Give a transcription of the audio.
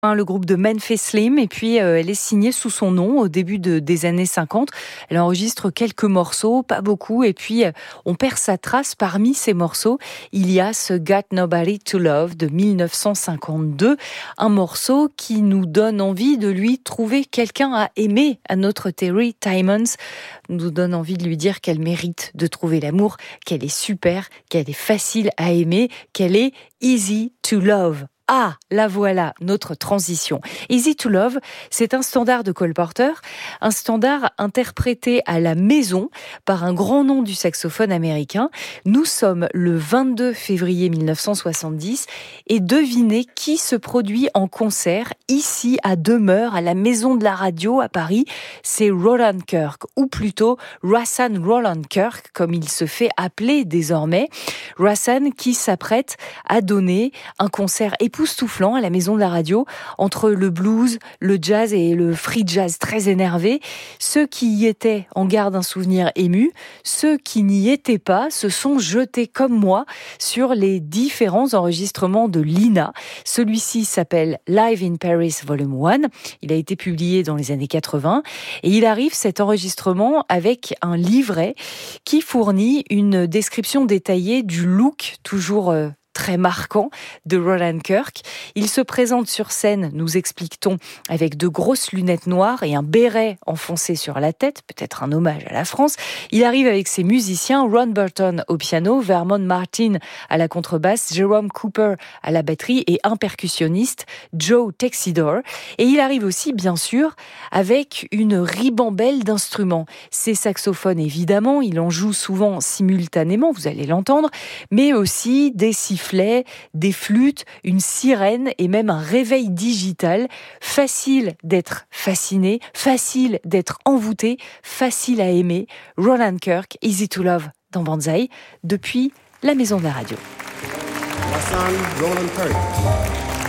Le groupe de Memphis Slim, et puis elle est signée sous son nom au début des années 50. Elle enregistre quelques morceaux, pas beaucoup, et puis on perd sa trace. Parmi ces morceaux, il y a ce Got Nobody to Love de 1952, un morceau qui nous donne envie de lui trouver quelqu'un à aimer, à notre Terry Tymons, nous donne envie de lui dire qu'elle mérite de trouver l'amour, qu'elle est super, qu'elle est facile à aimer, qu'elle est easy to love. Ah, la voilà, notre transition. Easy to Love, c'est un standard de Cole Porter, un standard interprété à la maison par un grand nom du saxophone américain. Nous sommes le 22 février 1970 et devinez qui se produit en concert ici à Demeure, à la Maison de la Radio à Paris. C'est Roland Kirk, ou plutôt Rahsaan Roland Kirk, comme il se fait appeler désormais. Rahsaan qui s'apprête à donner un concert époustouflant à la Maison de la Radio, entre le blues, le jazz et le free jazz très énervé. Ceux qui y étaient en gardent un souvenir ému. Ceux qui n'y étaient pas se sont jetés comme moi sur les différents enregistrements de Lina. Celui-ci s'appelle Live in Paris Volume 1. Il a été publié dans les années 80 et il arrive cet enregistrement avec un livret qui fournit une description détaillée du look toujours très marquant de Roland Kirk. Il se présente sur scène, nous explique-t-on, avec de grosses lunettes noires et un béret enfoncé sur la tête, peut-être un hommage à la France. Il arrive avec ses musiciens, Ron Burton au piano, Vermont Martin à la contrebasse, Jerome Cooper à la batterie et un percussionniste, Joe Texidor. Et il arrive aussi, bien sûr, avec une ribambelle d'instruments. Ses saxophones, évidemment, il en joue souvent simultanément, vous allez l'entendre, mais aussi des sifflets, des flûtes, une sirène et même un réveil digital. Facile d'être fasciné, facile d'être envoûté, facile à aimer. Roland Kirk, Easy to Love dans Banzai, depuis la Maison de la Radio. Rahsaan Roland Kirk.